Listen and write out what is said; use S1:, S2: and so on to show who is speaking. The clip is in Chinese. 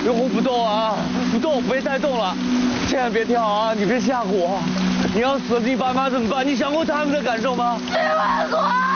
S1: 永红不动啊，不动，别再动了，千万别跳啊！你别吓唬我，你要死了，你爸妈怎么办？你想过他们的感受吗？
S2: 徐文国。